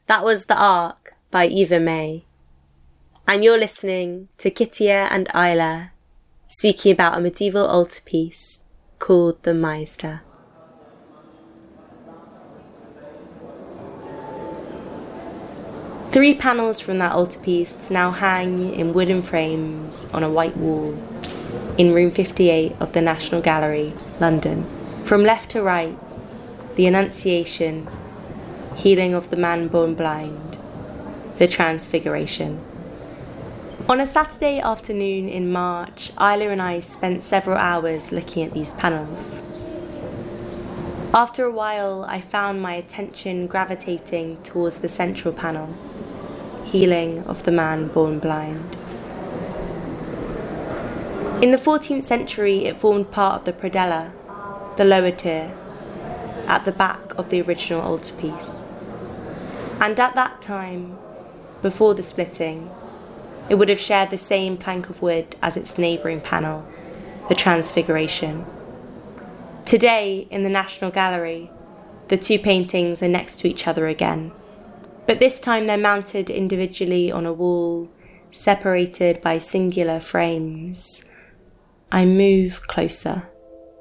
That was The Ark by Eva May. And you're listening to Kittia and Isla speaking about a medieval altarpiece called the Maizda. Three panels from that altarpiece now hang in wooden frames on a white wall in room 58 of the National Gallery, London. From left to right, the Annunciation, Healing of the Man Born Blind, the Transfiguration. On a Saturday afternoon in March, Isla and I spent several hours looking at these panels. After a while, I found my attention gravitating towards the central panel, Healing of the Man Born Blind. In the 14th century, it formed part of the predella, the lower tier, at the back of the original altarpiece. And at that time, before the splitting, it would have shared the same plank of wood as its neighbouring panel, the Transfiguration. Today, in the National Gallery, the two paintings are next to each other again, but this time they're mounted individually on a wall, separated by singular frames. I move closer.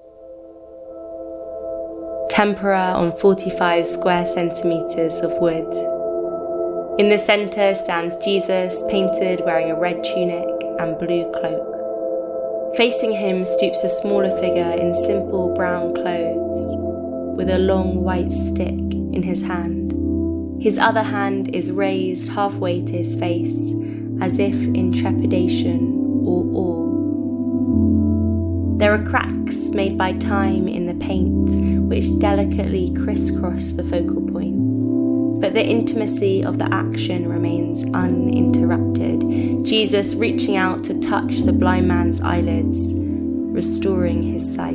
Tempera on 45 square centimetres of wood. In the centre stands Jesus, painted wearing a red tunic and blue cloak. Facing him stoops a smaller figure in simple brown clothes, with a long white stick in his hand. His other hand is raised halfway to his face, as if in trepidation or awe. There are cracks made by time in the paint, which delicately crisscross the focal point. But the intimacy of the action remains uninterrupted, Jesus reaching out to touch the blind man's eyelids, restoring his sight.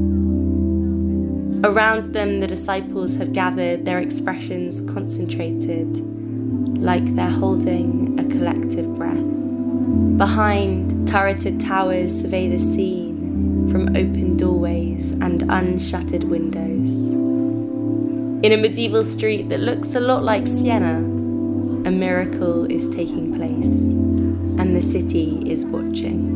Around them, the disciples have gathered, their expressions concentrated, like they're holding a collective breath. Behind, turreted towers survey the scene from open doorways and unshuttered windows. In a medieval street that looks a lot like Siena, a miracle is taking place, and the city is watching.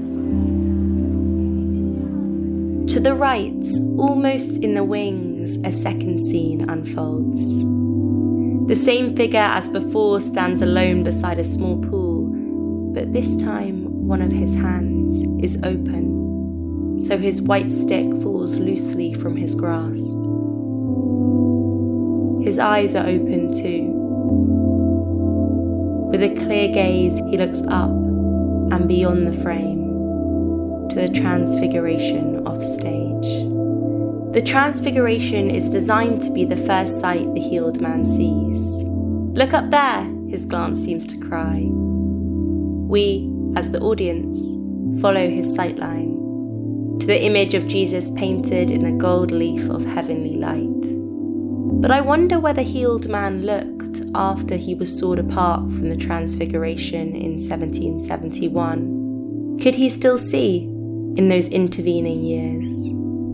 To the right, almost in the wings, a second scene unfolds. The same figure as before stands alone beside a small pool, but this time one of his hands is open, so his white stick falls loosely from his grasp. His eyes are open too. With a clear gaze, he looks up and beyond the frame to the Transfiguration offstage. The Transfiguration is designed to be the first sight the healed man sees. "Look up there," his glance seems to cry. We, as the audience, follow his sightline to the image of Jesus painted in the gold leaf of heavenly light. But I wonder where the healed man looked after he was sawed apart from the Transfiguration in 1771. Could he still see in those intervening years?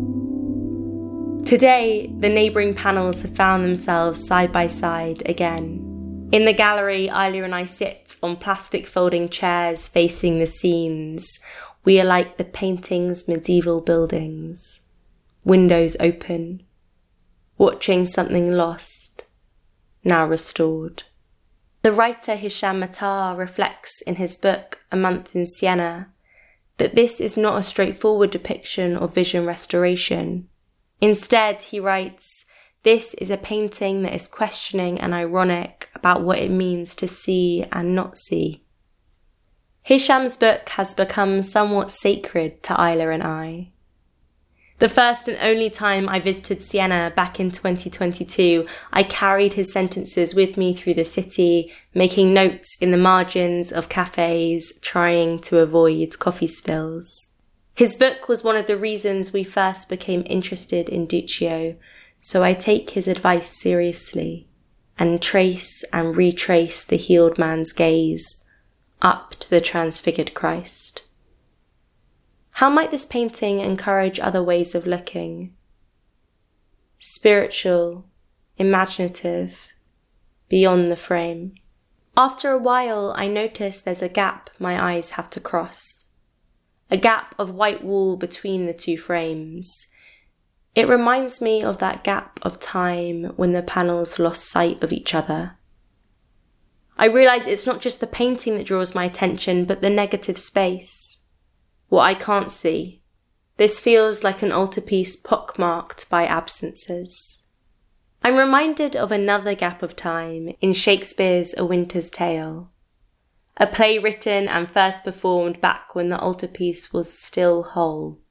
Today, the neighbouring panels have found themselves side by side again. In the gallery, Isla and I sit on plastic folding chairs facing the scenes. We are like the painting's medieval buildings, windows open, watching something lost, now restored. The writer Hisham Matar reflects in his book A Month in Siena that this is not a straightforward depiction of vision restoration. Instead, he writes, this is a painting that is questioning and ironic about what it means to see and not see. Hisham's book has become somewhat sacred to Isla and I. The first and only time I visited Siena back in 2022, I carried his sentences with me through the city, making notes in the margins of cafes, trying to avoid coffee spills. His book was one of the reasons we first became interested in Duccio, so I take his advice seriously and trace and retrace the healed man's gaze up to the transfigured Christ. How might this painting encourage other ways of looking? Spiritual, imaginative, beyond the frame. After a while, I notice there's a gap my eyes have to cross. A gap of white wall between the two frames. It reminds me of that gap of time when the panels lost sight of each other. I realise it's not just the painting that draws my attention, but the negative space. What I can't see. This feels like an altarpiece pockmarked by absences. I'm reminded of another gap of time in Shakespeare's A Winter's Tale, a play written and first performed back when the altarpiece was still whole.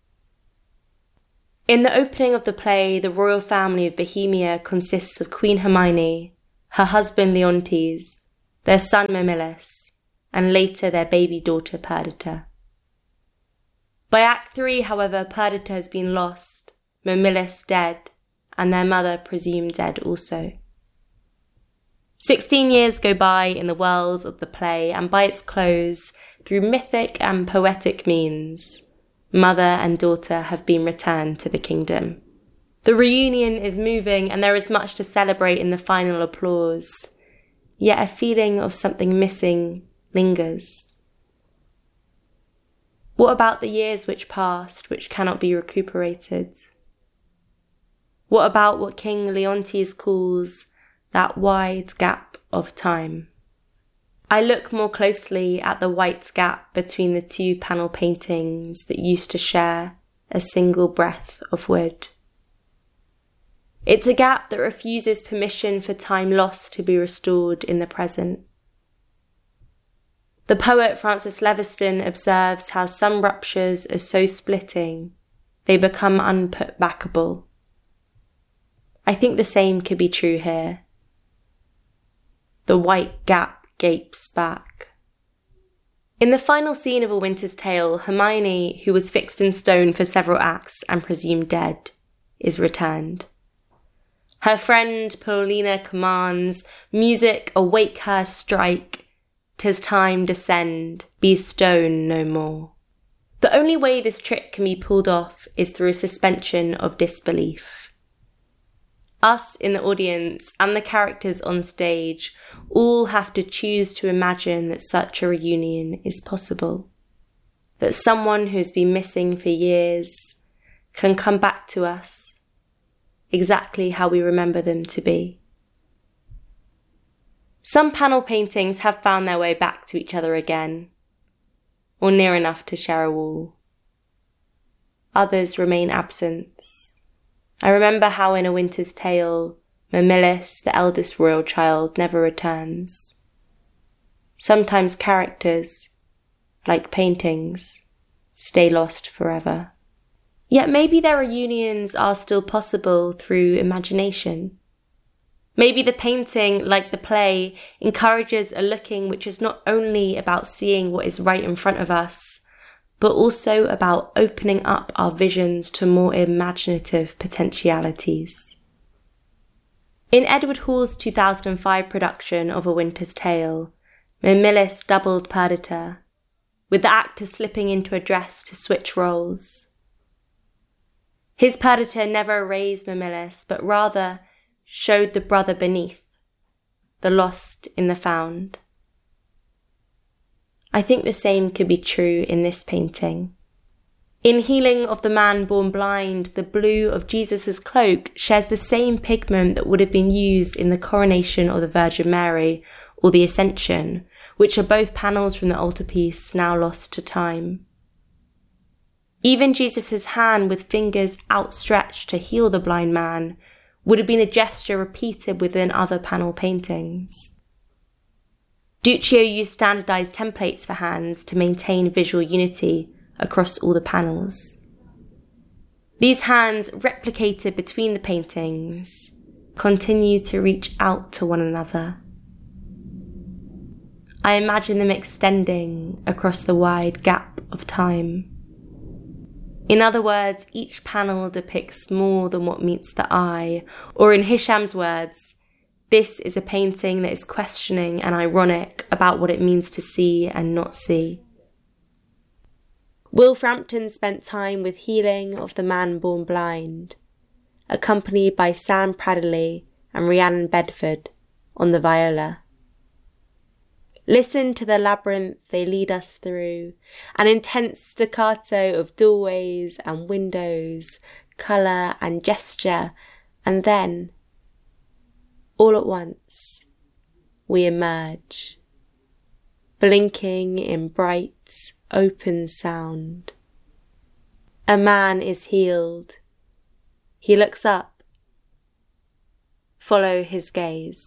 In the opening of the play, the royal family of Bohemia consists of Queen Hermione, her husband Leontes, their son Mamillis, and later their baby daughter Perdita. By Act 3, however, Perdita has been lost, Mamillis dead, and their mother presumed dead also. 16 years go by in the world of the play, and by its close, through mythic and poetic means, mother and daughter have been returned to the kingdom. The reunion is moving, and there is much to celebrate in the final applause, yet a feeling of something missing lingers. What about the years which passed, which cannot be recuperated? What about what King Leontes calls that wide gap of time? I look more closely at the white gap between the two panel paintings that used to share a single breath of wood. It's a gap that refuses permission for time lost to be restored in the present. The poet Francis Leviston observes how some ruptures are so splitting they become unputbackable. I think the same could be true here. The white gap gapes back. In the final scene of A Winter's Tale, Hermione, who was fixed in stone for several acts and presumed dead, is returned. Her friend Paulina commands, "Music, awake her, strike, 'tis time descend, be stone no more." The only way this trick can be pulled off is through a suspension of disbelief. Us in the audience and the characters on stage all have to choose to imagine that such a reunion is possible. That someone who's been missing for years can come back to us exactly how we remember them to be. Some panel paintings have found their way back to each other again, or near enough to share a wall. Others remain absent. I remember how in A Winter's Tale, Mamillis, the eldest royal child, never returns. Sometimes characters, like paintings, stay lost forever. Yet maybe their reunions are still possible through imagination. Maybe the painting, like the play, encourages a looking which is not only about seeing what is right in front of us, but also about opening up our visions to more imaginative potentialities. In Edward Hall's 2005 production of A Winter's Tale, Mamillis doubled Perdita, with the actor slipping into a dress to switch roles. His Perdita never erased Mamillis, but rather showed the brother beneath, the lost in the found. I think the same could be true in this painting. In Healing of the Man Born Blind, the blue of Jesus' cloak shares the same pigment that would have been used in the coronation of the Virgin Mary or the Ascension, which are both panels from the altarpiece now lost to time. Even Jesus' hand with fingers outstretched to heal the blind man would have been a gesture repeated within other panel paintings. Duccio used standardized templates for hands to maintain visual unity across all the panels. These hands, replicated between the paintings, continue to reach out to one another. I imagine them extending across the wide gap of time. In other words, each panel depicts more than what meets the eye, or in Hisham's words, this is a painting that is questioning and ironic about what it means to see and not see. Will Frampton spent time with Healing of the Man Born Blind, accompanied by Sam Pradley and Rhiannon Bedford, on the viola. Listen to the labyrinth they lead us through, an intense staccato of doorways and windows, colour and gesture, and then, all at once, we emerge, blinking in bright, open sound. A man is healed. He looks up. Follow his gaze.